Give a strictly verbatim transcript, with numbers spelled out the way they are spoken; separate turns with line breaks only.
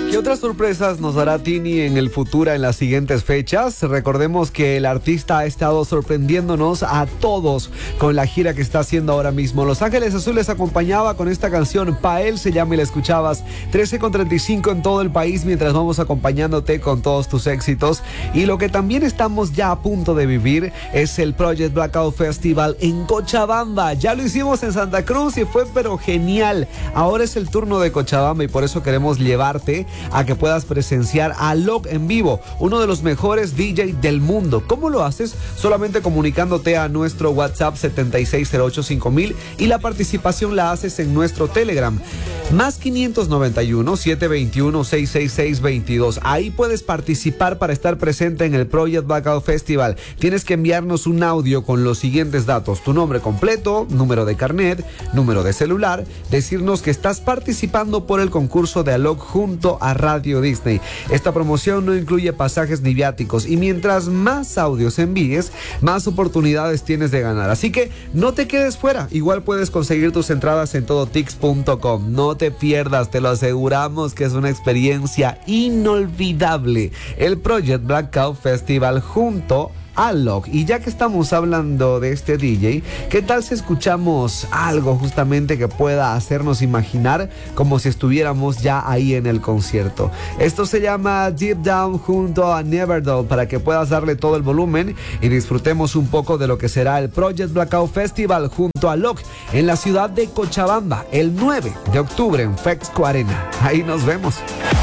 ¿Qué otras sorpresas nos dará Tini en el futuro en las siguientes fechas? Recordemos que el artista ha estado sorprendiéndonos a todos con la gira que está haciendo ahora mismo. Los Ángeles Azules acompañaba con esta canción, Pa' él se llama y la escuchabas. trece con treinta y cinco en todo el país mientras vamos acompañándote con todos tus éxitos. Y lo que también estamos ya a punto de vivir es el Project Blackout Festival en Cochabamba. Ya lo hicimos en Santa Cruz y fue pero genial. Ahora es el turno de Cochabamba y por eso queremos llevarte a que puedas presenciar a Alok en vivo, uno de los mejores D J del mundo. ¿Cómo lo haces? Solamente comunicándote a nuestro WhatsApp setenta y seis cero ocho cinco mil y la participación la haces en nuestro Telegram. Más quinientos noventa y uno, setecientos veintiuno, seiscientos sesenta y seis, veintidós. Ahí puedes participar para estar presente en el Project Blackout Festival. Tienes que enviarnos un audio con los siguientes datos: tu nombre completo, número de carnet, número de celular, decirnos que estás participando por el concurso de Alok junto a Radio Disney. Esta promoción no incluye pasajes ni viáticos y mientras más audios envíes, más oportunidades tienes de ganar. Así que no te quedes fuera. Igual puedes conseguir tus entradas en todotix punto com. No te pierdas, te lo aseguramos que es una experiencia inolvidable. El Project Blackout Festival junto a Alok. Y ya que estamos hablando de este D J, ¿qué tal si escuchamos algo justamente que pueda hacernos imaginar como si estuviéramos ya ahí en el concierto? Esto se llama Deep Down junto a Neverdoll, para que puedas darle todo el volumen y disfrutemos un poco de lo que será el Project Blackout Festival junto a Alok en la ciudad de Cochabamba el nueve de octubre en Fexco Arena. Ahí nos vemos.